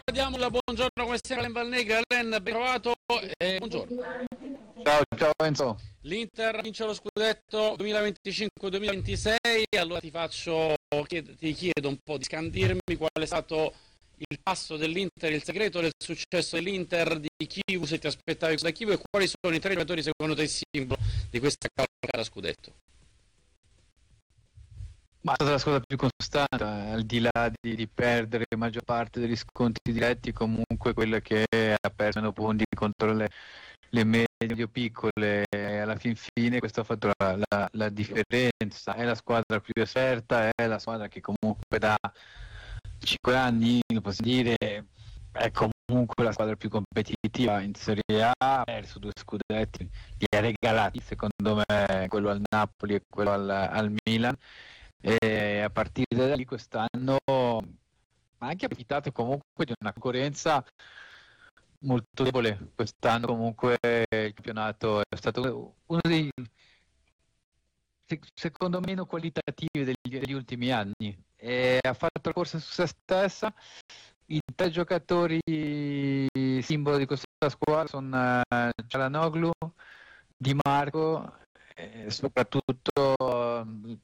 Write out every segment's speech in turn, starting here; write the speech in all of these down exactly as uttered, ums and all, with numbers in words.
diamo la buongiorno come sempre a Len Valnegra. Len, ben trovato e buongiorno. Ciao, ciao Enzo. L'Inter vince lo scudetto duemilaventicinque duemilaventisei, allora ti faccio, ti chiedo un po' di scandirmi qual è stato il passo dell'Inter, il segreto del successo dell'Inter, di Chivu, se ti aspettavi da Chivu, e quali sono i tre giocatori secondo te simbolo di questa cavalcata scudetto? Ma è stata la squadra più costante, al di là di, di perdere la maggior parte degli scontri diretti, comunque quella che ha perso meno punti contro le, le medio piccole, e alla fin fine questo ha fatto la, la, la differenza. È la squadra più esperta, è la squadra che comunque da cinque anni, lo posso dire, è comunque la squadra più competitiva in Serie A, ha perso due scudetti, li ha regalati secondo me, quello al Napoli e quello al, al Milan. E a partire da lì quest'anno ha anche approfittato comunque di una concorrenza molto debole. Quest'anno comunque il campionato è stato uno dei secondo me meno qualitativi degli, degli ultimi anni, e ha fatto la corsa su se stessa. I tre giocatori simbolo di questa squadra sono uh, Çalhanoğlu, Di Marco e soprattutto uh,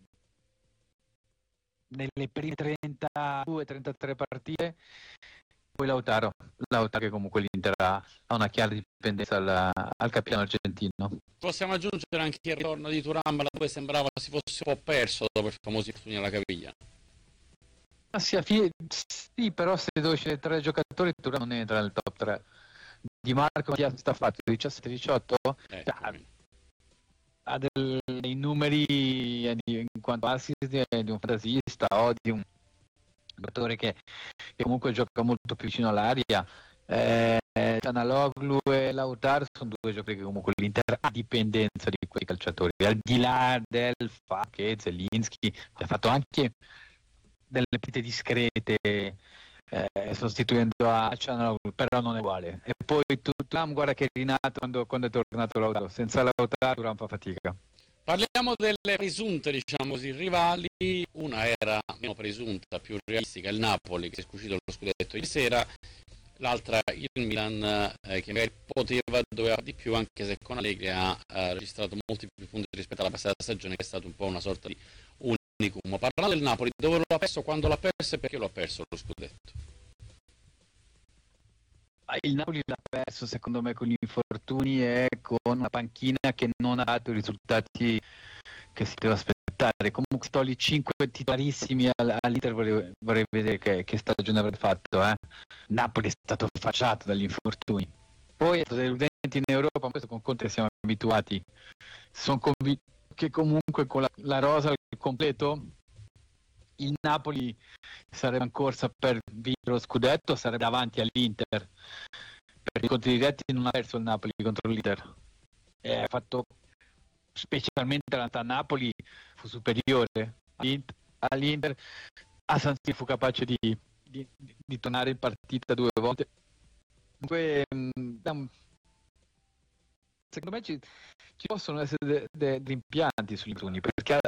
nelle prime trentadue trentatré partite, poi Lautaro, Lautaro che comunque l'Inter ha una chiara dipendenza al, al capitano argentino. Possiamo aggiungere anche il ritorno di Thuram, dove sembrava si fosse un po' perso dopo il famoso infortunio alla caviglia. Ah, sì, fi- sì, però se devo scegliere tre giocatori, Thuram non entra nel top tre. Di Marco chi ha sta fatto? diciassette diciotto? Eh, ha, ha del, dei numeri in quanto assist di un fantasista o di un giocatore che, che comunque gioca molto più vicino all'aria. eh, Çalhanoğlu e Lautaro sono due giocatori che comunque l'Inter ha dipendenza di quei calciatori, al di là del fatto che Zelinski ha fatto anche delle partite discrete eh, sostituendo a Çalhanoğlu, però non è uguale. E poi Thuram, guarda che è rinato quando, quando è tornato Lautaro, senza Lautaro Thuram fa fatica. Parliamo delle presunte, diciamo così, rivali. Una era meno presunta, più realistica, il Napoli, che si è scucito lo scudetto ieri sera, l'altra il Milan, eh, che magari poteva, doveva di più, anche se con Allegri ha eh, registrato molti più punti rispetto alla passata stagione, che è stato un po' una sorta di unicum. Parlando del Napoli, dove lo ha perso, quando l'ha perso e perché lo ha perso lo scudetto? Il Napoli l'ha perso secondo me con gli infortuni e con una panchina che non ha dato i risultati che si deve aspettare. Comunque togli cinque titolarissimi all'Inter, vorrei, vorrei vedere che, che stagione avrà fatto. Eh. Napoli è stato affacciato dagli infortuni. Poi è stato deludente in Europa, ma questo con Conte siamo abituati. Sono convinto che comunque con la, la rosa al completo il Napoli sarebbe in corsa per vincere lo scudetto, sarebbe davanti all'Inter. Per i conti diretti non ha perso il Napoli contro l'Inter. Ha fatto, specialmente l'Atalanta Napoli fu superiore all'Inter, all'Inter. A San Siro fu capace di, di, di tornare in partita due volte. Dunque, um, secondo me ci, ci possono essere dei de, de rimpianti sugli infortuni, perché